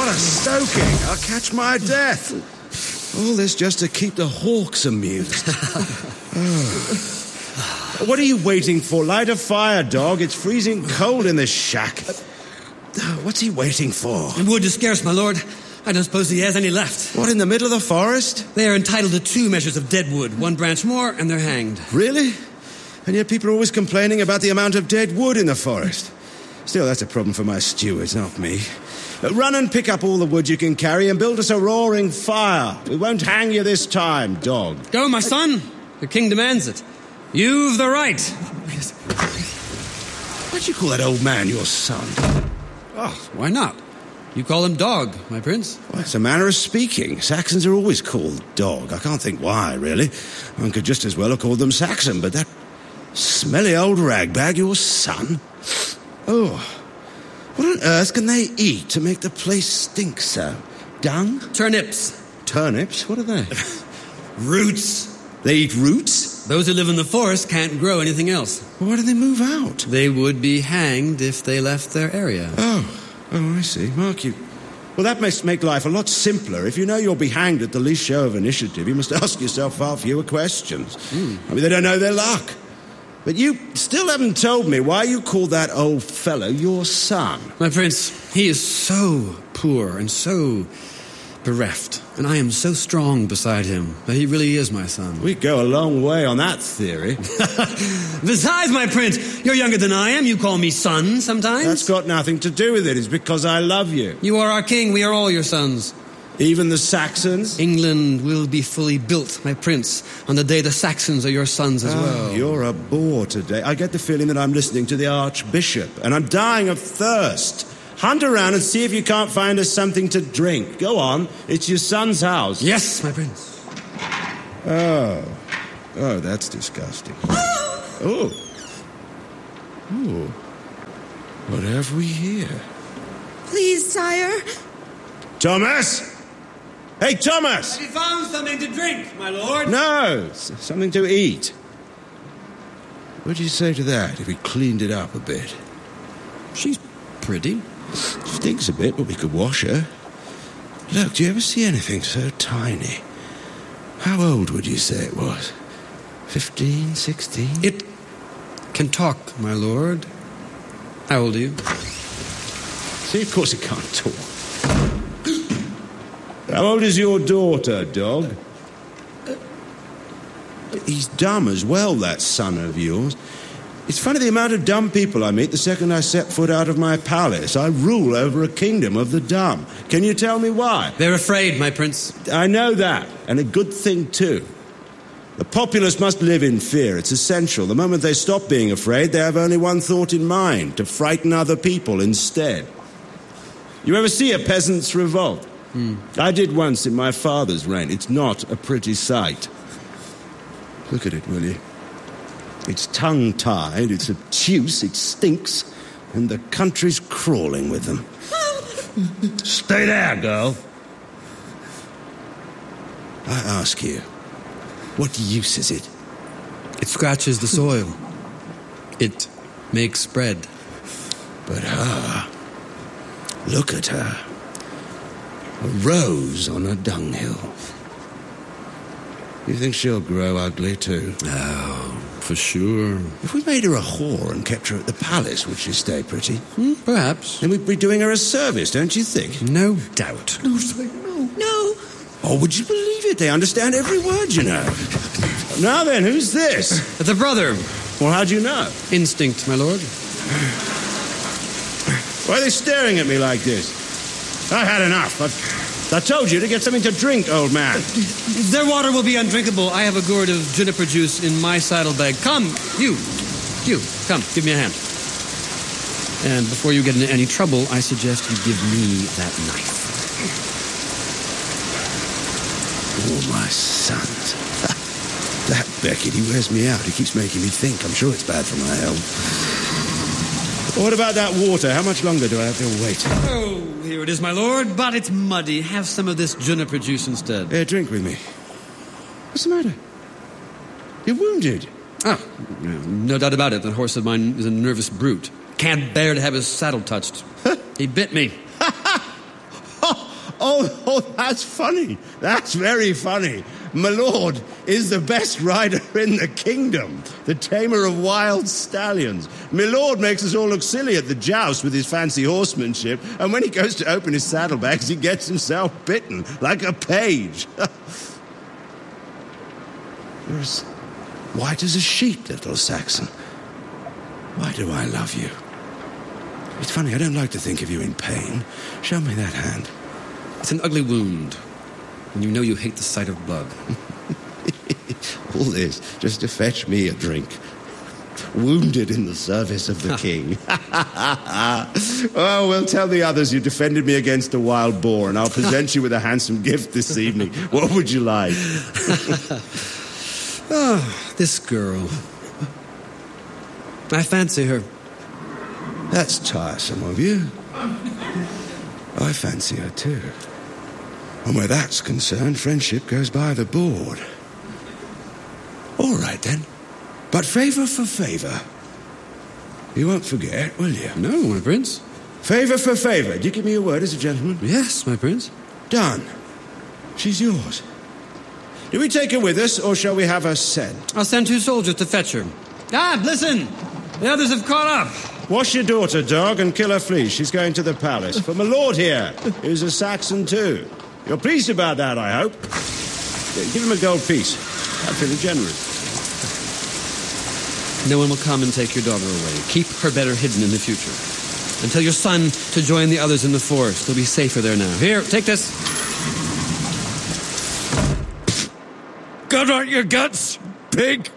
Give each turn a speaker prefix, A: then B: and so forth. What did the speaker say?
A: What a stoking! I'll catch my death. All this just to keep the hawks amused. What are you waiting for? Light a fire, dog. It's freezing cold in this shack. What's he waiting for?
B: Wood is scarce, my lord. I don't suppose he has any left.
A: What, in the middle of the forest?
B: They are entitled to 2 measures of dead wood. 1 branch more, and they're hanged.
A: Really? And yet people are always complaining about the amount of dead wood in the forest. Still, that's a problem for my stewards, not me. Run and pick up all the wood you can carry and build us a roaring fire. We won't hang you this time, dog.
B: Go, my son. The king demands it. You've the right.
A: Why'd you call that old man your son?
B: Oh, why not? You call him dog, my prince.
A: Well, it's a manner of speaking. Saxons are always called dog. I can't think why, really. One could just as well have called them Saxon, but that smelly old ragbag, your son? Oh, what on earth can they eat to make the place stink so? Dung?
B: Turnips.
A: Turnips? What are they?
B: Roots.
A: They eat roots?
B: Those who live in the forest can't grow anything else.
A: Well, why do they move out?
B: They would be hanged if they left their area.
A: Oh, I see. Mark, you... Well, that must make life a lot simpler. If you know you'll be hanged at the least show of initiative, you must ask yourself far fewer questions. I mean, they don't know their luck. But you still haven't told me why you call that old fellow your son.
B: My prince, he is so poor and so bereft, and I am so strong beside him that he really is my son.
A: We go a long way on that theory.
B: Besides, my prince, you're younger than I am. You call me son sometimes.
A: That's got nothing to do with it. It's because I love you.
B: You are our king. We are all your sons.
A: Even the Saxons?
B: England will be fully built, my prince, on the day the Saxons are your sons as well.
A: You're a bore today. I get the feeling that I'm listening to the Archbishop, and I'm dying of thirst. Hunt around and see if you can't find us something to drink. Go on. It's your son's house.
B: Yes, my prince.
A: Oh, that's disgusting. Oh. What have we here?
C: Please, sire.
A: Thomas! Hey, Thomas!
B: Have you found something to drink, my lord?
A: No, something to eat. What'd you say to that if we cleaned it up a bit?
B: She's pretty.
A: Stinks a bit, but we could wash her. Look, do you ever see anything so tiny? How old would you say it was? 15, 16?
B: It can talk, my lord. How old are you?
A: See, of course it can't talk. How old is your daughter, dog? He's dumb as well, that son of yours. It's funny the amount of dumb people I meet the second I set foot out of my palace. I rule over a kingdom of the dumb. Can you tell me why?
B: They're afraid, my prince.
A: I know that, and a good thing too. The populace must live in fear. It's essential. The moment they stop being afraid, they have only one thought in mind, to frighten other people instead. You ever see a peasant's revolt? I did once in my father's reign. It's not a pretty sight. Look at it, will you? It's tongue-tied, it's obtuse, it stinks, and the country's crawling with them. Stay there, girl. I ask you, what use is it?
B: It scratches the soil. It makes bread.
A: But her, look at her. A rose on a dunghill. You think she'll grow ugly too?
B: Oh, for sure.
A: If we made her a whore and kept her at the palace, would she stay pretty?
B: Perhaps.
A: Then we'd be doing her a service, don't you think?
B: No doubt.
C: No.
A: Oh, would you believe it? They understand every word, you know. Now then, who's this?
B: The brother.
A: Well, how do you know?
B: Instinct, my lord.
A: Why are they staring at me like this? I've had enough. I told you to get something to drink, old man.
B: Their water will be undrinkable. I have a gourd of juniper juice in my saddlebag. Come, you, come, give me a hand. And before you get into any trouble, I suggest you give me that knife.
A: Oh, my sons. That Beckett, he wears me out. He keeps making me think. I'm sure it's bad for my health. What about that water? How much longer do I have to wait?
B: Oh, here it is, my lord, but it's muddy. Have some of this juniper juice instead.
A: Here, drink with me. What's the matter? You're wounded.
B: Oh, no doubt about it. That horse of mine is a nervous brute. Can't bear to have his saddle touched. He bit me.
A: Oh, that's funny. That's very funny. My lord is the best rider in the kingdom, the tamer of wild stallions. My lord makes us all look silly at the joust with his fancy horsemanship, and when he goes to open his saddlebags, he gets himself bitten like a page. You're as white as a sheet, little Saxon. Why do I love you? It's funny, I don't like to think of you in pain. Show me that hand.
B: It's an ugly wound, and you know you hate the sight of blood.
A: All this just to fetch me a drink. Wounded in the service of the king. Oh, well, tell the others you defended me against a wild boar, and I'll present you with a handsome gift this evening. What would you like?
B: Oh, this girl. I fancy her.
A: That's tiresome of you. I fancy her too. And where that's concerned, friendship goes by the board. All right, then. But favour for favour. You won't forget, will you?
B: No, my prince.
A: Favour for favour. Do you give me your word as a gentleman?
B: Yes, my prince.
A: Done. She's yours. Do we take her with us, or shall we have her sent?
B: I'll send 2 soldiers to fetch her. Ah, listen! The others have caught up.
A: Wash your daughter, dog, and kill her fleece. She's going to the palace. For my lord here, who's a Saxon too. You're pleased about that, I hope. Give him a gold piece. I'm feeling generous.
B: No one will come and take your daughter away. Keep her better hidden in the future. And tell your son to join the others in the forest. He'll be safer there now. Here, take this.
D: Gut out your guts, pig!